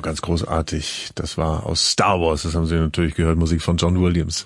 ganz großartig. Das war aus Star Wars, das haben Sie natürlich gehört, Musik von John Williams.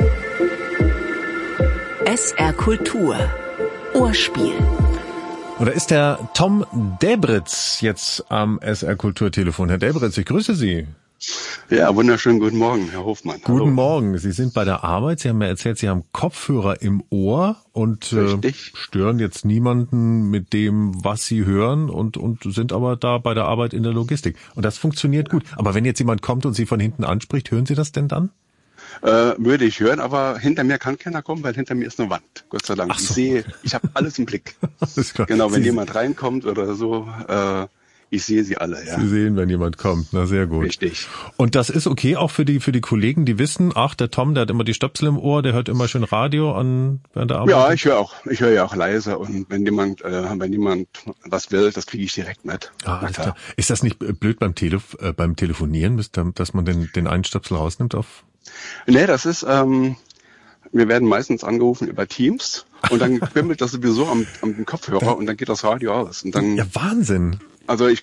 SR Kultur. Ohrspiel. Und da ist der Tom Däbritz jetzt am SR Kulturtelefon. Herr Däbritz, ich grüße Sie. Ja, wunderschönen guten Morgen, Herr Hofmann. Guten Hallo. Morgen. Sie sind bei der Arbeit. Sie haben mir erzählt, Sie haben Kopfhörer im Ohr und stören jetzt niemanden mit dem, was Sie hören und sind aber da bei der Arbeit in der Logistik. Und das funktioniert gut. Aber wenn jetzt jemand kommt und Sie von hinten anspricht, hören Sie das denn dann? Würde ich hören, aber hinter mir kann keiner kommen, weil hinter mir ist eine Wand. Gott sei Dank. Ach so. Ich habe alles im Blick. Alles klar. Genau, wenn jemand reinkommt oder so, ich sehe sie alle, ja. Sie sehen, wenn jemand kommt. Na, sehr gut. Richtig. Und das ist okay auch für die Kollegen, die wissen, ach, der Tom, der hat immer die Stöpsel im Ohr, der hört immer schön Radio an während der Arbeit. Ja, ich höre ja auch leise und wenn jemand was will, das kriege ich direkt mit. Ah, alles klar. Ist das nicht blöd beim Telefonieren, dass man den einen Stöpsel rausnimmt auf? Nee, das ist, wir werden meistens angerufen über Teams und dann bimmelt das sowieso am Kopfhörer und dann geht das Radio aus. Und dann, ja, Wahnsinn. ich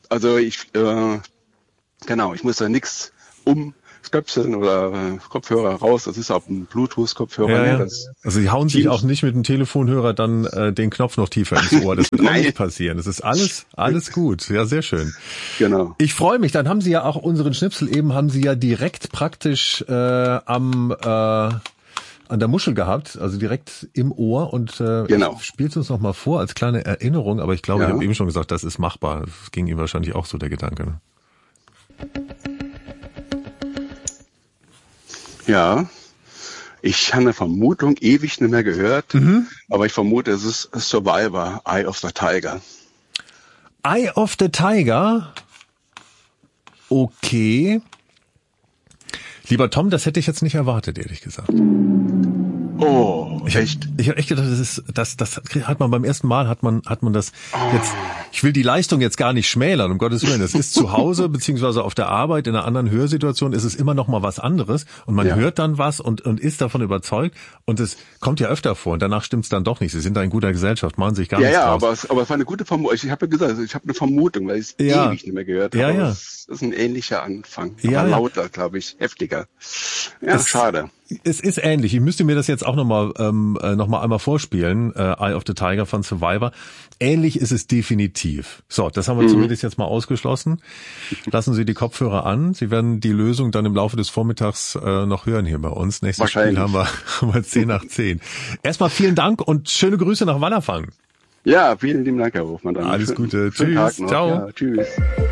muss da nichts umstöpseln oder Kopfhörer raus. Das ist auf dem Bluetooth-Kopfhörer. Ja. Also Sie hauen sich auch nicht mit dem Telefonhörer dann den Knopf noch tiefer ins Ohr. Das wird auch nicht passieren. Das ist alles gut. Ja, sehr schön. Genau. Ich freue mich. Dann haben Sie ja auch unseren Schnipsel eben, haben Sie ja direkt praktisch an der Muschel gehabt, also direkt im Ohr und genau. Spielt uns noch mal vor als kleine Erinnerung, aber ich glaube, ich habe eben schon gesagt, das ist machbar. Das ging Ihnen wahrscheinlich auch so, der Gedanke. Ne? Ja, ich habe eine Vermutung, ewig nicht mehr gehört, aber ich vermute, es ist Survivor, Eye of the Tiger. Eye of the Tiger? Okay. Lieber Tom, das hätte ich jetzt nicht erwartet, ehrlich gesagt. Oh, echt? Ich habe echt gedacht, das hat man beim ersten Mal, hat man das jetzt, ich will die Leistung jetzt gar nicht schmälern, um Gottes Willen. Das ist zu Hause, beziehungsweise auf der Arbeit, in einer anderen Hörsituation ist es immer noch mal was anderes und man hört dann was und ist davon überzeugt und es kommt ja öfter vor und danach stimmt's dann doch nicht. Sie sind da in guter Gesellschaft, machen sich gar nichts draus. Aber es war eine gute Vermutung. Ich habe ja gesagt, ich habe eine Vermutung, weil ich es ewig nicht mehr gehört habe. Ja. Es ist ein ähnlicher Anfang, Ja, aber lauter, glaube ich, heftiger. Ja, schade. Es ist ähnlich. Ich müsste mir das jetzt auch noch mal einmal vorspielen. Eye of the Tiger von Survivor. Ähnlich ist es definitiv. So, das haben wir zumindest jetzt mal ausgeschlossen. Lassen Sie die Kopfhörer an. Sie werden die Lösung dann im Laufe des Vormittags noch hören hier bei uns. Nächstes Spiel haben wir 10 nach 10. Erstmal vielen Dank und schöne Grüße nach Wallerfang. Ja, vielen lieben Dank, Herr Hofmann. Alles Gute. Tschüss. Ciao. Ja, tschüss.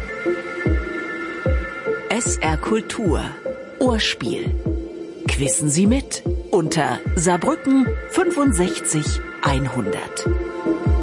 SR Kultur. Ohrspiel. Quissen Sie mit unter Saarbrücken 65 100.